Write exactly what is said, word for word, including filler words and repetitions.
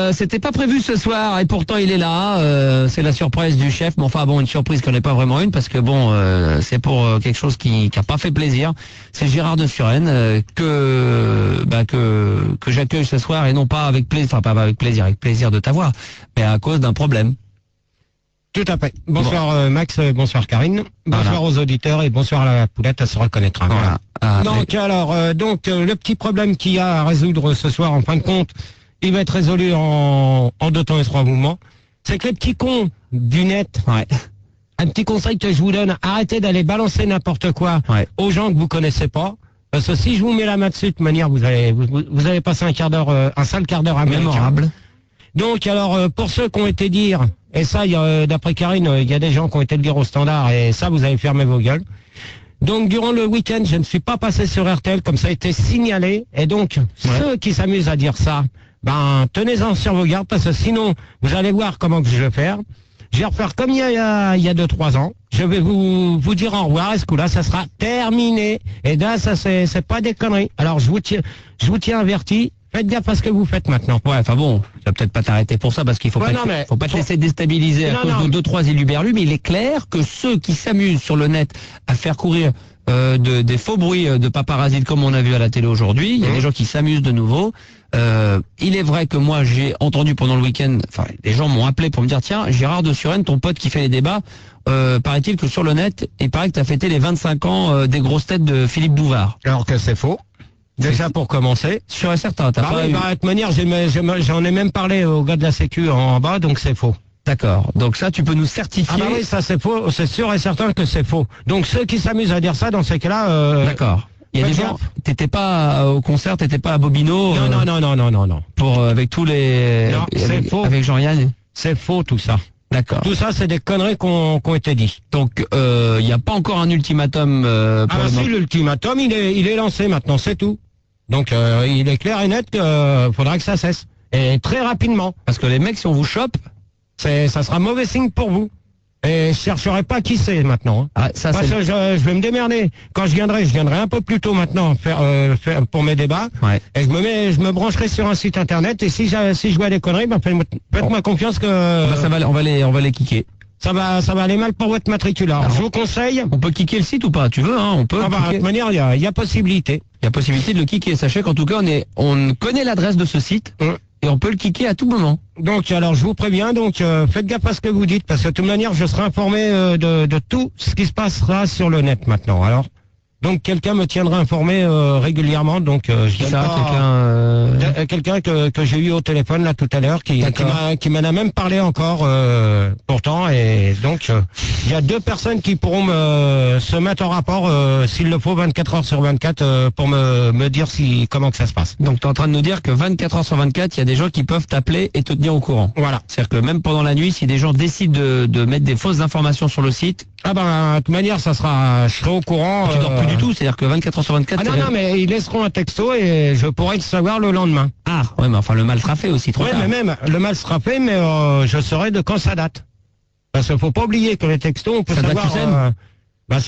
euh, c'était pas prévu ce soir et pourtant il est là. Euh, c'est la surprise du chef. Mais enfin bon, une surprise qu'on n'est pas vraiment une parce que bon, euh, c'est pour euh, quelque chose qui qui a pas fait plaisir. C'est Gérard de Suresnes euh, que bah, que que j'accueille ce soir et non pas avec plaisir, enfin pas avec plaisir, avec plaisir de t'avoir, mais à cause d'un problème. Tout à fait. Bonsoir bon. euh, Max, euh, bonsoir Karine, bonsoir voilà. aux auditeurs et bonsoir à la poulette, elle se reconnaîtra. Voilà. Voilà. Ah, donc mais... alors, euh, donc euh, le petit problème qu'il y a à résoudre ce soir, en fin de compte, il va être résolu en, en deux temps et trois mouvements. C'est que les petits cons du net, ouais. un petit conseil que je vous donne, arrêtez d'aller balancer n'importe quoi ouais. aux gens que vous connaissez pas. Parce que si je vous mets la main dessus, de toute manière, vous allez, vous, vous allez passer un quart d'heure, euh, un sale quart d'heure américain. Mémorable. Donc alors, euh, pour ceux qui ont été dire, et ça, euh, d'après Karine, il y a des gens qui ont été le dire au standard, et ça, vous avez fermé vos gueules. Donc durant le week-end, je ne suis pas passé sur R T L, comme ça a été signalé, et donc, ouais. ceux qui s'amusent à dire ça, ben, tenez-en sur vos gardes, parce que sinon, vous allez voir comment que je vais faire. Je vais refaire comme il y a, il y a deux, trois ans. Je vais vous, vous dire au revoir, et ce coup-là, ça sera terminé. Et là, ça, c'est, c'est pas des conneries. Alors, je vous tiens, je vous tiens averti. Faites gaffe à ce que vous faites maintenant. Ouais, enfin bon, tu vas peut-être pas t'arrêter pour ça parce qu'il faut ouais, pas, non, te, mais faut pas te faut... laisser déstabiliser non, à cause non. de deux, trois éluberlus, mais il est clair que ceux qui s'amusent sur le net à faire courir euh, de, des faux bruits de paparazzi comme on a vu à la télé aujourd'hui, il y a mmh. des gens qui s'amusent de nouveau. Euh, il est vrai que moi j'ai entendu pendant le week-end, enfin les gens m'ont appelé pour me dire tiens, Gérard de Suresnes, ton pote qui fait les débats, euh, paraît-il que sur le net, il paraît que tu as fêté les vingt-cinq ans euh, des grosses têtes de Philippe Bouvard. Alors que c'est faux. Déjà pour commencer. Sûr et certain. T'as bah pas oui, eu... bah, de toute manière, j'ai, j'ai, j'en ai même parlé au gars de la Sécu en bas, donc c'est faux. D'accord. Donc ça, tu peux nous certifier. Ah bah oui, ça c'est faux. C'est sûr et certain que c'est faux. Donc ceux qui s'amusent à dire ça, dans ces cas-là... Euh, D'accord. Il y a des gens... T'étais pas au concert, t'étais pas à Bobino. Non, euh, non, non, non, non, non, non. Pour, euh, avec tous les... Non, c'est avec, faux. Avec Jean-Yann. C'est faux tout ça. D'accord. Tout ça, c'est des conneries qui ont été dites. Donc, il euh, n'y a pas encore un ultimatum euh, pour Ah bah le si, l'ultimatum, il est, il est lancé maintenant, c'est tout. Donc, euh, il est clair et net qu'il euh, faudra que ça cesse. Et très rapidement. Parce que les mecs, si on vous chope... C'est, ça sera mauvais signe pour vous. Et je chercherai pas qui c'est maintenant. Hein. Ah, ça, Parce c'est... que je, je vais me démerder. Quand je viendrai, je viendrai un peu plus tôt maintenant faire, euh, faire pour mes débats. Ouais. Et je me mets, je me brancherai sur un site internet. Et si, si je vois des conneries, ben faites-moi, faites-moi confiance que. Bah, ça va, on va les, on va les kicker. Ça va, ça va aller mal pour votre matricule. Alors, je vous conseille. On peut kicker le site ou pas? Tu veux, hein? On peut. Ah bah, de toute manière, il y a, y a possibilité. Il y a possibilité de le kicker. Sachez qu'en tout cas, on est, on connaît l'adresse de ce site. Hum. Et on peut le kicker à tout moment. Donc, alors, je vous préviens, donc, euh, faites gaffe à ce que vous dites, parce que de toute manière, je serai informé euh, de, de tout ce qui se passera sur le net maintenant. Alors, donc, quelqu'un me tiendra informé euh, régulièrement, donc, euh, je dis ça, pas... quelqu'un... Euh... Quelqu'un que, que j'ai eu au téléphone, là, tout à l'heure, qui, qui, m'a, qui m'en a même parlé encore, euh, pourtant, et donc, il euh, y a deux personnes qui pourront me, se mettre en rapport, euh, s'il le faut, vingt-quatre heures sur vingt-quatre, euh, pour me, me dire si, comment que ça se passe. Donc, tu es en train de nous dire que vingt-quatre heures sur vingt-quatre, il y a des gens qui peuvent t'appeler et te tenir au courant. Voilà. C'est-à-dire que même pendant la nuit, si des gens décident de, de mettre des fausses informations sur le site... Ah ben, de toute manière, ça sera, je serai au courant. Tu euh... dors plus du tout, c'est-à-dire que vingt-quatre heures sur vingt-quatre... Ah non, non, mais ils laisseront un texto et je pourrai le savoir le lendemain. Ah, ouais, mais enfin, le mal sera fait aussi, trop ouais, tard. mais même, le mal sera fait, mais euh, je saurai de quand ça date. Parce qu'il faut pas oublier que les textos, on peut ça savoir... Date, tu sais, euh,